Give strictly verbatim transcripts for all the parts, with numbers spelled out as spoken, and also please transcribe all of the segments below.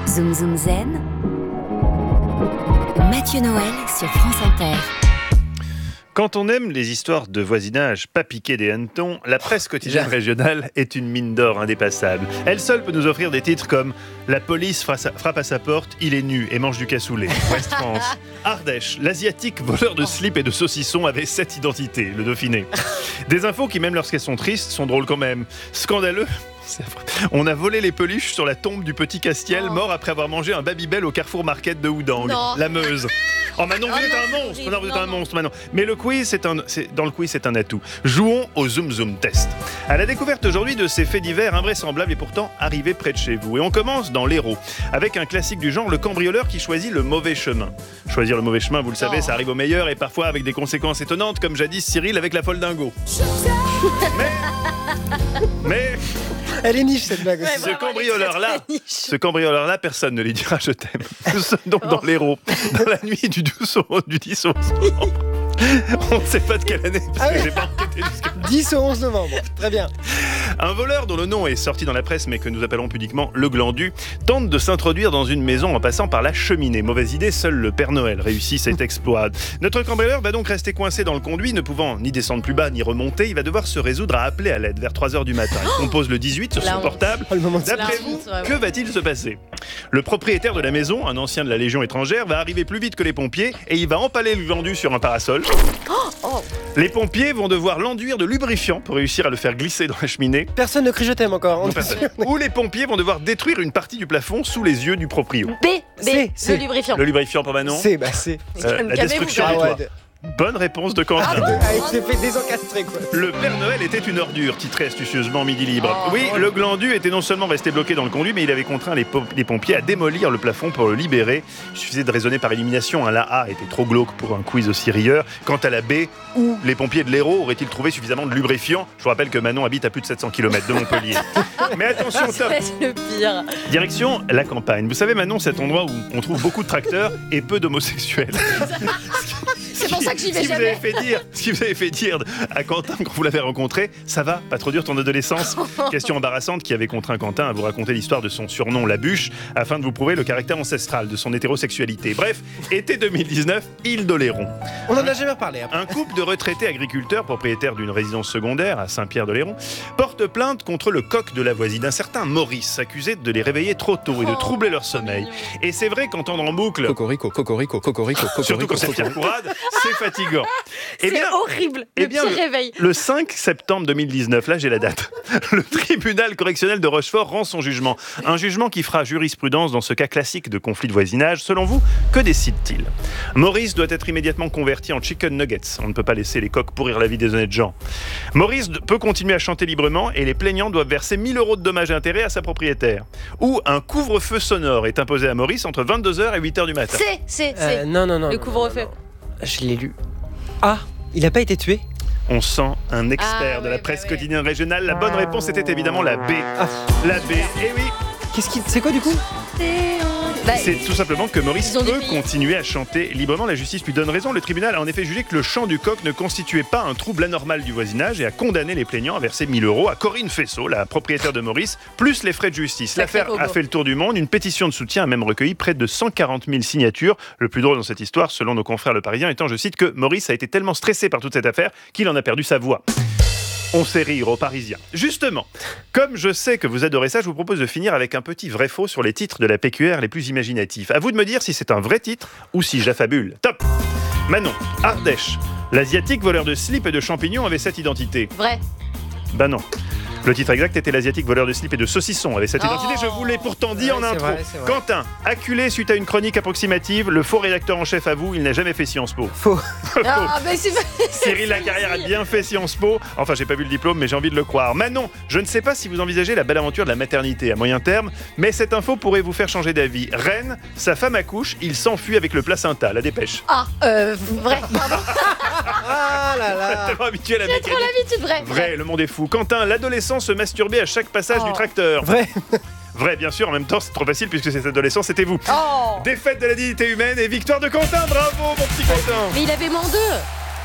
Zoom Zoom Zen, Mathieu Noël sur France Inter. Quand on aime les histoires de voisinage pas piquées des hannetons, la presse quotidienne régionale est une mine d'or indépassable. Elle seule peut nous offrir des titres comme « La police frappe à sa porte, il est nu et mange du cassoulet ». Ouest France. Ardèche, l'asiatique voleur de slip et de saucisson avait sept identités, le Dauphiné. Des infos qui, même lorsqu'elles sont tristes, sont drôles quand même. Scandaleux. On a volé les peluches sur la tombe du petit Castiel, oh. mort après avoir mangé un Babybel au Carrefour Market de Houdangue, la Meuse. Oh Manon, vous oh êtes non, un monstre, non, vous êtes non, un non. monstre Manon. Mais le quiz, c'est un, c'est, dans le quiz, c'est un atout. Jouons au Zoom Zoom Test. À la découverte aujourd'hui de ces faits divers invraisemblables et pourtant arrivés près de chez vous. Et on commence dans l'Hérault, avec un classique du genre, le cambrioleur qui choisit le mauvais chemin. Choisir le mauvais chemin, vous le savez, oh. ça arrive au meilleur et parfois avec des conséquences étonnantes, comme jadis Cyril avec la folle dingo. mais... mais... Elle est niche cette blague. Ouais, ce cambrioleur-là, ce cambrioleur-là, personne ne lui dira je t'aime. Nous sommes donc oh. dans l'Hérault, dans la nuit du, douze au, du dix au onze novembre. On ne sait pas de quelle année, parce ah que oui. j'ai pas enquêté jusqu'à dix au onze novembre, très bien. Un voleur dont le nom est sorti dans la presse, mais que nous appellons pudiquement le glandu, tente de s'introduire dans une maison en passant par la cheminée. Mauvaise idée, seul le Père Noël réussit cet exploit. Notre cambrioleur va donc rester coincé dans le conduit, ne pouvant ni descendre plus bas, ni remonter. Il va devoir se résoudre à appeler à l'aide vers trois heures du matin. Il compose le dix-huit sur son portable. Oh, D'après vous, que va-t-il se passer ? Le propriétaire de la maison, un ancien de la Légion étrangère, va arriver plus vite que les pompiers et il va empaler le glandu sur un parasol. Oh, oh. Les pompiers vont devoir l'enduire de lubrifiant pour réussir à le faire glisser dans la cheminée. Personne ne crie je t'aime encore. Non, Ou les pompiers vont devoir détruire une partie du plafond sous les yeux du proprio. B, B, C, le lubrifiant. Le lubrifiant pour Manon. C'est, bah c'est. Euh, la destruction ah, du toit. ouais. Bonne réponse de Quentin. Ah, il s'est fait désencastrer quoi. Le Père Noël était une ordure, titrait astucieusement Midi Libre. Oh, oui, oh. le glandu était non seulement resté bloqué dans le conduit, mais il avait contraint les, pom- les pompiers à démolir le plafond pour le libérer. Il suffisait de raisonner par élimination. Hein. La A était trop glauque pour un quiz aussi rieur. Quant à la B, où les pompiers de l'Hérault auraient-ils trouvé suffisamment de lubrifiant ? Je vous rappelle que Manon habite à plus de sept cents kilomètres de Montpellier. Mais attention, top. C'est le pire. Direction la campagne. Vous savez, Manon, cet endroit où on trouve beaucoup de tracteurs et peu d'homosexuels. C'est pour ça que j'y vais ce qui jamais. Vous avez fait dire, ce qui vous avez fait dire à Quentin quand vous l'avez rencontré, ça va, pas trop dur ton adolescence ? Question embarrassante qui avait contraint Quentin à vous raconter l'histoire de son surnom La Bûche afin de vous prouver le caractère ancestral de son hétérosexualité. Bref, été deux mille dix-neuf, île d'Oléron. On en a jamais reparlé. Hein. Un couple de retraités agriculteurs propriétaires d'une résidence secondaire à Saint-Pierre-de-Léron porte plainte contre le coq de la voisine, un certain Maurice, accusé de les réveiller trop tôt et de troubler leur sommeil. Et c'est vrai qu'entendre en boucle, Cocorico, cocorico, cocorico, cocorico, surtout quand c'est Pierre Courade, c'est fatigant. Eh C'est bien, horrible. eh Le bien, pire le- réveil. Le cinq septembre deux mille dix-neuf, là j'ai la date, le tribunal correctionnel de Rochefort rend son jugement. Un jugement qui fera jurisprudence dans ce cas classique de conflit de voisinage. Selon vous, que décide-t-il ? Maurice doit être immédiatement converti en chicken nuggets. On ne peut pas laisser les coqs pourrir la vie des honnêtes gens. Maurice peut continuer à chanter librement et les plaignants doivent verser mille euros de dommages et intérêts à sa propriétaire. Ou un couvre-feu sonore est imposé à Maurice entre vingt-deux heures et huit heures du matin. C'est, c'est, Euh, c'est. non, non, non. Le non, couvre-feu. non, non. Je l'ai lu. Ah, il a pas été tué ? On sent un expert Ah, de la ouais, presse bah ouais. quotidienne régionale. La bonne réponse était évidemment la B. Ah, La B, et oui, qu'est-ce qui, c'est quoi du coup ? Bah, c'est tout simplement que Maurice Ils ont dû peut payer. continuer à chanter librement. La justice lui donne raison. Le tribunal a en effet jugé que le chant du coq ne constituait pas un trouble anormal du voisinage et a condamné les plaignants à verser mille euros à Corinne Fessot, la propriétaire de Maurice, plus les frais de justice. Sacré L'affaire bobo. a fait le tour du monde. Une pétition de soutien a même recueilli près de cent quarante mille signatures. Le plus drôle dans cette histoire, selon nos confrères Le Parisien, étant, je cite, que Maurice a été tellement stressé par toute cette affaire qu'il en a perdu sa voix. On sait rire aux Parisiens. Justement, comme je sais que vous adorez ça, je vous propose de finir avec un petit vrai-faux sur les titres de la P Q R les plus imaginatifs. À vous de me dire si c'est un vrai titre ou si j'affabule. Top ! Manon, Ardèche. L'asiatique voleur de slip et de champignons avait cette identité. Vrai. Ben non. Le titre exact était l'asiatique voleur de slip et de saucisson avec cette Oh. identité. Je vous l'ai pourtant dit Ouais, en c'est intro. vrai, c'est vrai. Quentin, acculé suite à une chronique approximative, le faux rédacteur en chef avoue, il n'a jamais fait Sciences Po. Faux. Ah, mais c'est. Cyril Lacarrière a bien fait Sciences Po. Enfin, j'ai pas vu le diplôme, mais j'ai envie de le croire. Manon, je ne sais pas si vous envisagez la belle aventure de la maternité à moyen terme, mais cette info pourrait vous faire changer d'avis. Rennes, sa femme accouche, il s'enfuit avec le placenta. La dépêche. Ah, euh, vrai. Pardon. Ah là là. Tellement habitué à la J'ai trop mécanique. l'habitude, vrai. Vrai, le monde est fou. Quentin, l'adolescent se masturbait à chaque passage Oh. du tracteur. Vrai. Vrai, bien sûr, en même temps, c'est trop facile puisque cet adolescent, c'était vous. Oh. Défaite de la dignité humaine et victoire de Quentin. Bravo, mon petit Quentin. Mais il avait moins deux.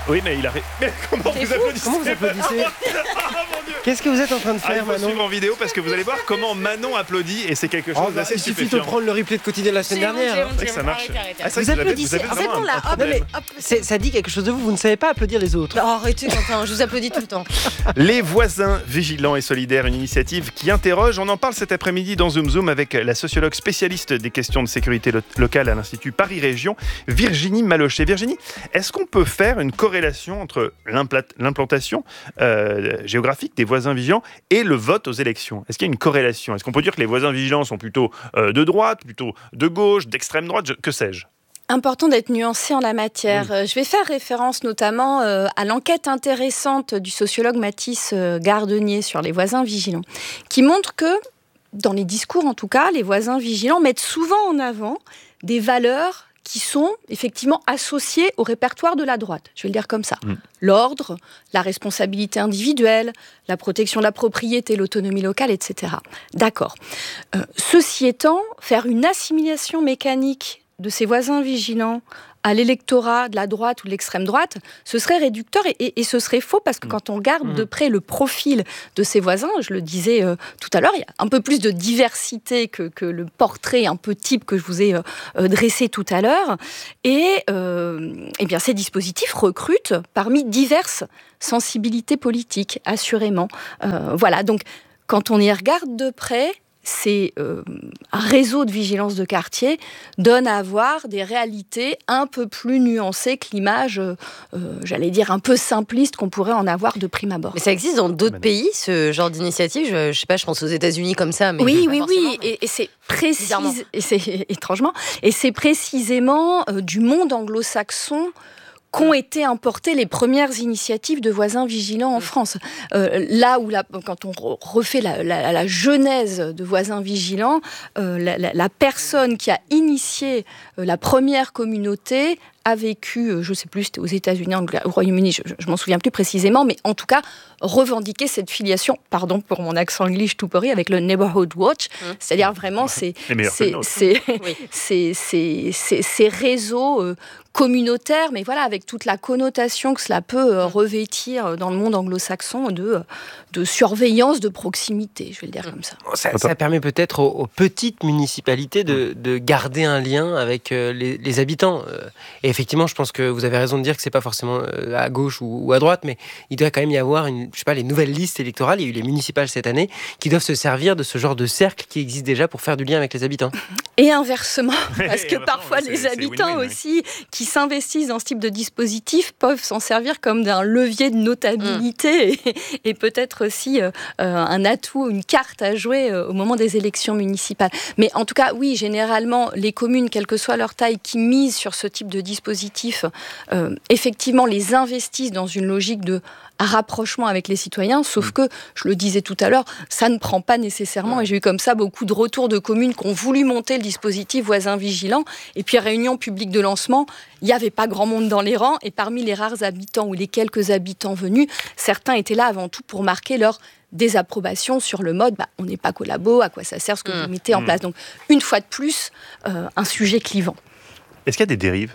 Oui, mais il a... ré- Mais comment C'est vous fou. applaudissez Comment vous applaudissez Ah, mon Dieu. Qu'est-ce que vous êtes en train de Ah, il faire, faut Manon? suivre en vidéo parce que vous allez voir comment Manon applaudit et c'est quelque chose Oh, bah, d'assez Il suffit de stupéfiant. prendre le replay de quotidien de la semaine dernière. hein. C'est vrai que ça marche. Ah, c'est Vous vrai que applaudissez. vous avez En fait, vraiment on un- l'a. un Hop, problème. hop. C'est- Ça dit quelque chose de vous, vous ne savez pas applaudir les autres. Oh, arrêtez, Quentin, je vous applaudis tout le temps. Les voisins vigilants et solidaires, une initiative qui interroge. On en parle cet après-midi dans Zoom Zoom avec la sociologue spécialiste des questions de sécurité lo- locale à l'Institut Paris Région, Virginie Malochet. Virginie, est-ce qu'on peut faire une corrélation entre l'impla- l'implantation euh, géographique des voisins vigilants et le vote aux élections? Est-ce qu'il y a une corrélation? Est-ce qu'on peut dire que les voisins vigilants sont plutôt euh, de droite, plutôt de gauche, d'extrême droite, je- que sais-je? Important d'être nuancé en la matière. Oui. Euh, Je vais faire référence notamment euh, à l'enquête intéressante du sociologue Mathis euh, Gardenier sur les voisins vigilants, qui montre que, dans les discours en tout cas, les voisins vigilants mettent souvent en avant des valeurs qui sont effectivement associées au répertoire de la droite. Je vais le dire comme ça. Mm. L'ordre, la responsabilité individuelle, la protection de la propriété, l'autonomie locale, et cetera. D'accord. Euh, ceci étant, faire une assimilation mécanique de ces voisins vigilants à l'électorat de la droite ou de l'extrême droite, ce serait réducteur et, et, et ce serait faux parce que quand on regarde Mmh. de près le profil de ces voisins, je le disais euh, tout à l'heure, il y a un peu plus de diversité que, que le portrait un peu type que je vous ai euh, euh, dressé tout à l'heure. Et euh, eh bien, ces dispositifs recrutent parmi diverses sensibilités politiques, assurément. Euh, voilà, donc quand on y regarde de près, c'est euh, un réseau de vigilance de quartier donne à voir des réalités un peu plus nuancées que l'image, euh, euh, j'allais dire, un peu simpliste qu'on pourrait en avoir de prime abord. Mais ça existe dans d'autres Madame. pays, ce genre d'initiative. Je, je sais pas, je pense aux États-Unis comme ça. Mais Oui, pas oui, forcément. oui, et, et c'est précis, Bizarrement. et c'est étrangement, et c'est précisément euh, du monde anglo-saxon qu'ont été importées les premières initiatives de voisins vigilants en France. Euh, là où, la, quand on re- refait la, la, la genèse de voisins vigilants, euh, la, la, la personne qui a initié euh, la première communauté a vécu, euh, je ne sais plus, c'était aux États-Unis, au Royaume-Uni, je, je, je m'en souviens plus précisément, mais en tout cas, revendiquer cette filiation, pardon pour mon accent anglais tout pourri, avec le Neighborhood Watch, Mmh. c'est-à-dire vraiment ces, Les meilleurs que ces, le nôtre. ces, Oui. ces, ces, ces, ces réseaux euh, communautaires, mais voilà, avec toute la connotation que cela peut euh, revêtir dans le monde anglo-saxon de, de surveillance de proximité, je vais le dire comme ça. Ça, ça permet peut-être aux, aux petites municipalités de, de garder un lien avec euh, les, les habitants. Euh, Et effectivement, je pense que vous avez raison de dire que c'est pas forcément euh, à gauche ou, ou à droite, mais il doit quand même y avoir une, je sais pas, les nouvelles listes électorales. Il y a eu les municipales cette année qui doivent se servir de ce genre de cercle qui existe déjà pour faire du lien avec les habitants. Et inversement, parce que inversement, parfois c'est- les c'est habitants win-win, oui. aussi qui s'investissent dans ce type de dispositif peuvent s'en servir comme d'un levier de notabilité et, et peut-être aussi euh, euh, un atout, une carte à jouer euh, au moment des élections municipales. Mais en tout cas, oui, généralement, les communes, quelle que soit leur taille, qui misent sur ce type de dispositif, euh, effectivement, les investissent dans une logique de rapprochement avec les citoyens, sauf que, je le disais tout à l'heure, ça ne prend pas nécessairement, et j'ai eu comme ça beaucoup de retours de communes qui ont voulu monter le dispositif voisin vigilant, et puis réunion publique de lancement, il n'y avait pas grand monde dans les rangs, et parmi les rares habitants ou les quelques habitants venus, certains étaient là avant tout pour marquer leur désapprobation sur le mode, bah, on n'est pas collabo, à quoi ça sert ce que Mmh. vous mettez en Mmh. place. Donc, une fois de plus, euh, un sujet clivant. Est-ce qu'il y a des dérives?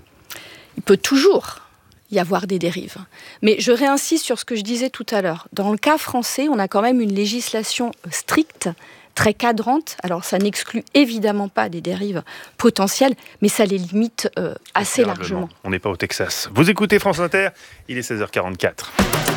Il peut toujours y avoir des dérives. Mais je réinsiste sur ce que je disais tout à l'heure. Dans le cas français, on a quand même une législation stricte, très cadrante. Alors, ça n'exclut évidemment pas des dérives potentielles, mais ça les limite euh, assez largement. On n'est pas au Texas. Vous écoutez France Inter, il est seize heures quarante-quatre.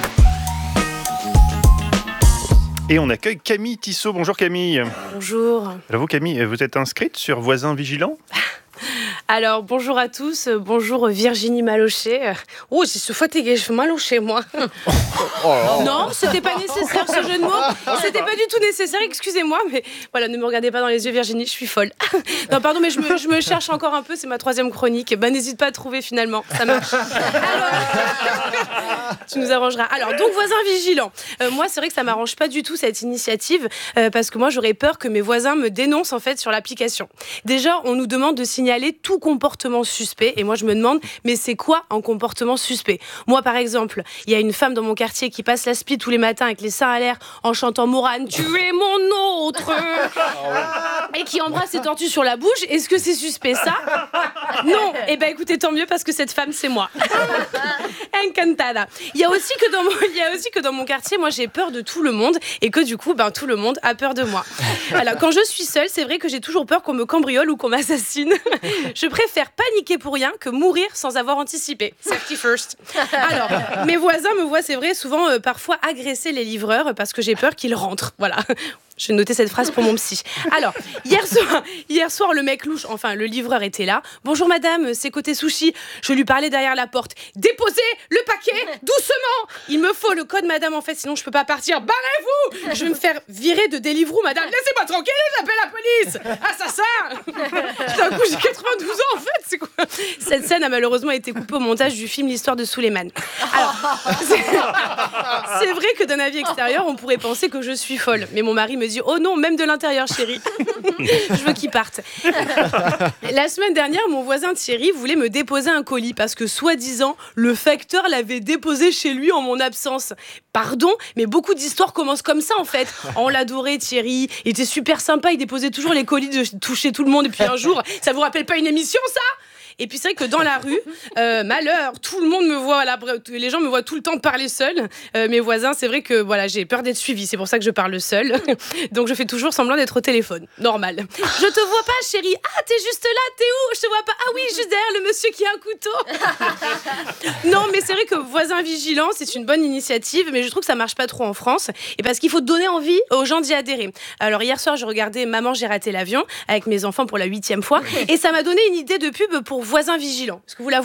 Et on accueille Camille Tissot. Bonjour Camille. Bonjour. Alors vous Camille, vous êtes inscrite sur Voisins Vigilants? Alors, bonjour à tous. euh, Bonjour Virginie Malochet. Oh, j'ai ce fatigué, je fais Malochet, moi. Non, c'était pas nécessaire ce jeu de mots. C'était pas du tout nécessaire, excusez-moi. Mais voilà, ne me regardez pas dans les yeux, Virginie, je suis folle. Non, pardon, mais je me, je me cherche encore un peu. C'est ma troisième chronique. Ben, n'hésite pas à trouver finalement. Ça marche. Alors, tu nous arrangeras. Alors, donc, voisins vigilants. Euh, moi, c'est vrai que ça m'arrange pas du tout cette initiative euh, parce que moi, j'aurais peur que mes voisins me dénoncent en fait sur l'application. Déjà, on nous demande de signaler tout comportement suspect. Et moi, je me demande, mais c'est quoi un comportement suspect? Moi, par exemple, il y a une femme dans mon quartier qui passe la speed tous les matins avec les seins à l'air en chantant Morane, tu es mon autre, et qui embrasse ses tortues sur la bouche. Est-ce que c'est suspect, ça? Non, et eh ben écoutez, tant mieux parce que cette femme, c'est moi. Encantada. Il y a aussi que dans mon, il y a aussi que dans mon quartier, moi, j'ai peur de tout le monde et que du coup, ben, tout le monde a peur de moi. Alors, quand je suis seule, c'est vrai que j'ai toujours peur qu'on me cambriole ou qu'on m'assassine. Je préfère paniquer pour rien que mourir sans avoir anticipé. Safety first. Alors, mes voisins me voient, c'est vrai, souvent, euh, parfois agresser les livreurs parce que j'ai peur qu'ils rentrent. Voilà. Je vais noter cette phrase pour mon psy. Alors, hier soir, hier soir, le mec louche, enfin, le livreur était là. Bonjour madame, c'est côté sushi. Je lui parlais derrière la porte. Déposez le paquet doucement. Il me faut le code madame, en fait, sinon je peux pas partir. Barrez-vous. Je vais me faire virer de Deliveroo, madame. Laissez-moi tranquille, j'appelle la police. Assassin. D'un coup, j'ai quatre-vingt-douze ans, en fait. C'est quoi ? Cette scène a malheureusement été coupée au montage du film L'histoire de Suleiman. Alors, c'est, c'est vrai que d'un avis extérieur, on pourrait penser que je suis folle. Mais mon mari me dit oh non, même de l'intérieur, chérie. Je veux qu'il parte. La semaine dernière, mon voisin Thierry voulait me déposer un colis parce que, soi-disant, le facteur l'avait déposé chez lui en mon absence. Pardon, mais beaucoup d'histoires commencent comme ça, en fait. Oh, on l'adorait, Thierry. Il était super sympa. Il déposait toujours les colis de toucher tout le monde. Et puis un jour, ça vous rappelle pas une émission, ça ? Et puis c'est vrai que dans la rue, euh, malheur, tout le monde me voit, là, les gens me voient tout le temps parler seul. Euh, mes voisins, c'est vrai que voilà, j'ai peur d'être suivie, c'est pour ça que je parle seule. Donc je fais toujours semblant d'être au téléphone, normal. Je te vois pas, chérie. Ah, t'es juste là, t'es où ? Je te vois pas. Ah oui, juste derrière le monsieur qui a un couteau. Non, mais c'est vrai que voisin vigilant, c'est une bonne initiative, mais je trouve que ça marche pas trop en France. Et parce qu'il faut donner envie aux gens d'y adhérer. Alors hier soir, je regardais Maman, j'ai raté l'avion avec mes enfants pour la huitième fois, et ça m'a donné une idée de pub pour voisins vigilants. Est-ce que vous la